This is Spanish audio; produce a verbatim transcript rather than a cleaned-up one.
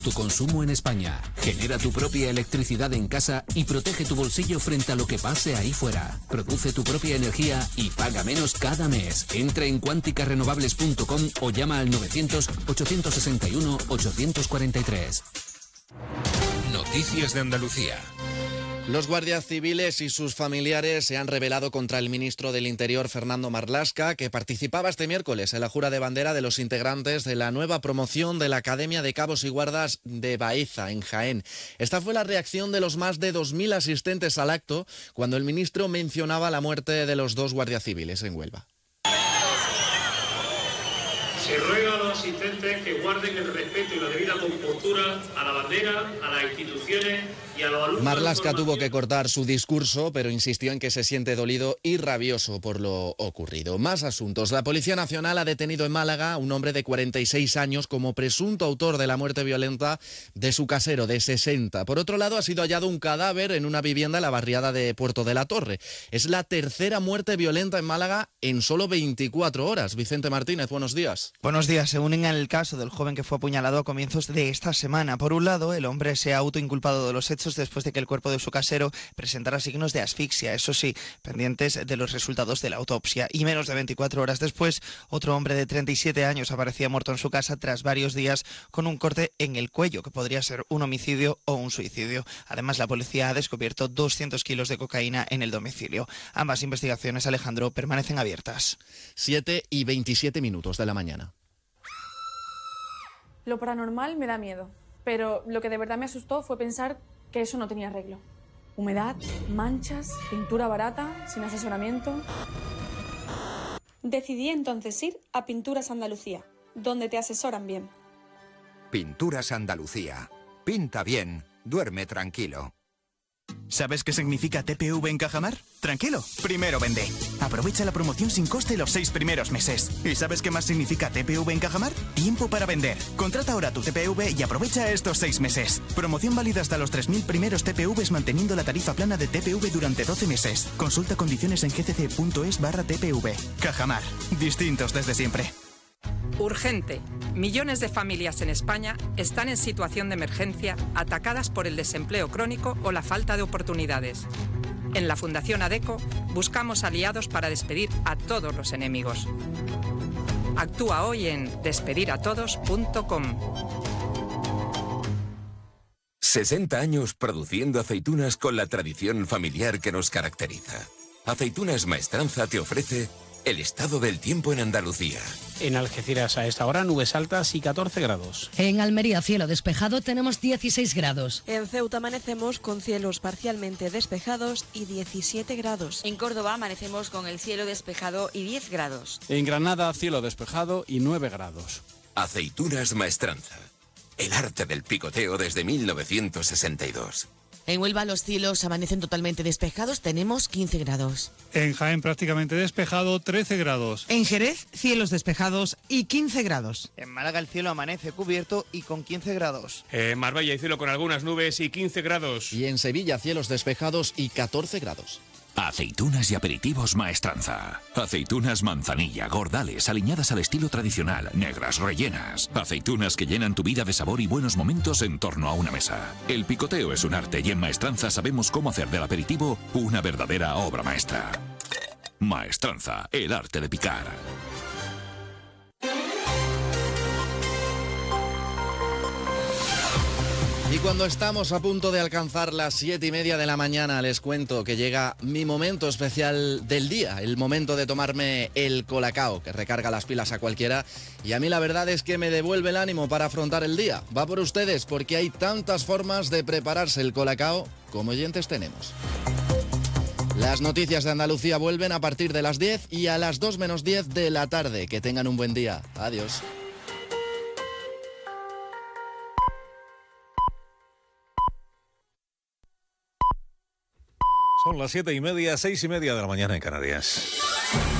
Tu consumo en España. Genera tu propia electricidad en casa y protege tu bolsillo frente a lo que pase ahí fuera. Produce tu propia energía y paga menos cada mes. Entra en cuántica renovables punto com o llama al novecientos, ochocientos sesenta y uno, ochocientos cuarenta y tres. Noticias de Andalucía. Los guardias civiles y sus familiares se han rebelado contra el ministro del Interior, Fernando Marlaska, que participaba este miércoles en la jura de bandera de los integrantes de la nueva promoción de la Academia de Cabos y Guardas de Baeza, en Jaén. Esta fue la reacción de los más de dos mil asistentes al acto cuando el ministro mencionaba la muerte de los dos guardias civiles en Huelva. Se ruega a los asistentes que guarden el respeto y la debida compostura a la bandera, a las instituciones y a los alumnos. Marlaska tuvo que cortar su discurso, pero insistió en que se siente dolido y rabioso por lo ocurrido. Más asuntos. La Policía Nacional ha detenido en Málaga a un hombre de cuarenta y seis años como presunto autor de la muerte violenta de su casero de sesenta. Por otro lado, ha sido hallado un cadáver en una vivienda en la barriada de Puerto de la Torre. Es la tercera muerte violenta en Málaga en solo veinticuatro horas. Vicente Martínez, buenos días. Buenos días. Se unen al caso del joven que fue apuñalado a comienzos de esta semana. Por un lado, el hombre se ha autoinculpado de los hechos después de que el cuerpo de su casero presentara signos de asfixia, eso sí, pendientes de los resultados de la autopsia. Y menos de veinticuatro horas después, otro hombre de treinta y siete años aparecía muerto en su casa tras varios días con un corte en el cuello, que podría ser un homicidio o un suicidio. Además, la policía ha descubierto doscientos kilos de cocaína en el domicilio. Ambas investigaciones, Alejandro, permanecen abiertas. siete y veintisiete minutos de la mañana. Lo paranormal me da miedo, pero lo que de verdad me asustó fue pensar que eso no tenía arreglo. Humedad, manchas, pintura barata, sin asesoramiento. Decidí entonces ir a Pinturas Andalucía, donde te asesoran bien. Pinturas Andalucía. Pinta bien, duerme tranquilo. ¿Sabes qué significa T P V en Cajamar? Tranquilo, primero vende. Aprovecha la promoción sin coste los seis primeros meses. ¿Y sabes qué más significa T P V en Cajamar? Tiempo para vender. Contrata ahora tu T P V y aprovecha estos seis meses. Promoción válida hasta los tres mil primeros T P Vs manteniendo la tarifa plana de T P V durante doce meses. Consulta condiciones en gcc.es barra TPV. Cajamar. Distintos desde siempre. Urgente. Millones de familias en España están en situación de emergencia, atacadas por el desempleo crónico o la falta de oportunidades. En la Fundación ADECO buscamos aliados para despedir a todos los enemigos. Actúa hoy en despedir a todos punto com. sesenta años produciendo aceitunas con la tradición familiar que nos caracteriza. Aceitunas Maestranza te ofrece el estado del tiempo en Andalucía. En Algeciras a esta hora nubes altas y catorce grados. En Almería cielo despejado tenemos dieciséis grados. En Ceuta amanecemos con cielos parcialmente despejados y diecisiete grados. En Córdoba amanecemos con el cielo despejado y diez grados. En Granada cielo despejado y nueve grados. Aceitunas Maestranza. El arte del picoteo desde mil novecientos sesenta y dos. En Huelva los cielos amanecen totalmente despejados, tenemos quince grados. En Jaén prácticamente despejado, trece grados. En Jerez, cielos despejados y quince grados. En Málaga el cielo amanece cubierto y con quince grados. En Marbella hay cielo con algunas nubes y quince grados. Y en Sevilla cielos despejados y catorce grados. Aceitunas y aperitivos Maestranza. Aceitunas manzanilla, gordales, aliñadas al estilo tradicional, negras, rellenas. Aceitunas que llenan tu vida de sabor y buenos momentos en torno a una mesa. El picoteo es un arte y en Maestranza sabemos cómo hacer del aperitivo una verdadera obra maestra. Maestranza, el arte de picar. Y cuando estamos a punto de alcanzar las siete y media de la mañana, les cuento que llega mi momento especial del día, el momento de tomarme el colacao, que recarga las pilas a cualquiera, y a mí la verdad es que me devuelve el ánimo para afrontar el día. Va por ustedes, porque hay tantas formas de prepararse el colacao como oyentes tenemos. Las noticias de Andalucía vuelven a partir de las diez y a las dos menos diez de la tarde. Que tengan un buen día. Adiós. Son las siete y media, seis y media de la mañana en Canarias.